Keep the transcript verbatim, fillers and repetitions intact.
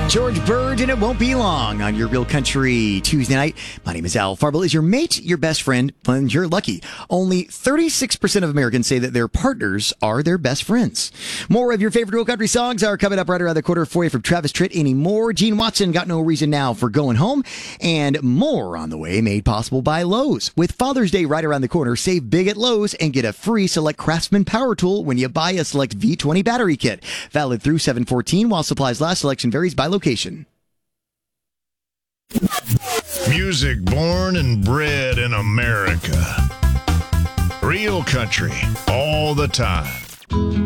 George Bird, and it won't be long on your Real Country Tuesday night. My name is Al Farble. Is your mate your best friend? Well, you're lucky. Only thirty-six percent of Americans say that their partners are their best friends. More of your favorite Real Country songs are coming up right around the corner for you from Travis Tritt. Any more? Gene Watson, Got No Reason Now for Going Home. And more on the way, made possible by Lowe's. With Father's Day right around the corner, save big at Lowe's and get a free Select Craftsman power tool when you buy a Select V twenty battery kit. Valid through seven fourteen while supplies last. Selection varies by location. Music born and bred in America. Real country all the time.